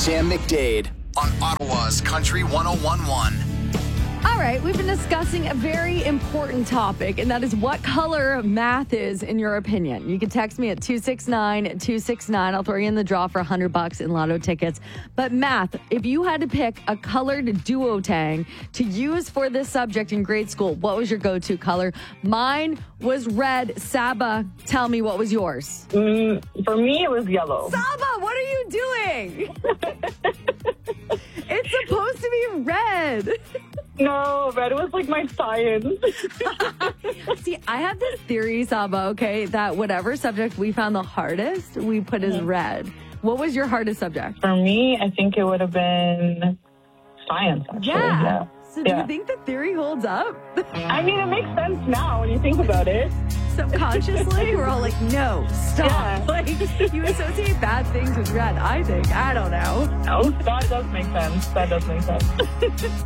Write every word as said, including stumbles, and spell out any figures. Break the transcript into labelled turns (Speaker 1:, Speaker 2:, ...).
Speaker 1: Sam McDade on Ottawa's Country one oh one point one.
Speaker 2: All right, we've been discussing a very important topic, and that is what color math is, in your opinion. You can text me at two six nine two six nine. I'll throw you in the draw for one hundred bucks in lotto tickets. But math, if you had to pick a colored duotang to use for this subject in grade school, what was your go-to color? Mine was red. Saba, tell me, what was yours?
Speaker 3: Mm, for me, it was yellow.
Speaker 2: Saba, what are you doing? It's supposed to be red.
Speaker 3: No, red was like my science.
Speaker 2: See, I have this theory, Saba, okay, that whatever subject we found the hardest, we put as red. What was your hardest subject?
Speaker 3: For me, I think it would have been science, actually.
Speaker 2: Yeah.
Speaker 3: Yeah.
Speaker 2: So do
Speaker 3: Yeah.
Speaker 2: you think the theory holds up?
Speaker 3: I mean, it makes sense now when you think about it.
Speaker 2: Subconsciously, we're all like, no, stop.
Speaker 3: Yeah.
Speaker 2: Like, you associate bad things with red, I think. I don't know.
Speaker 3: No, that does make sense. That does make sense.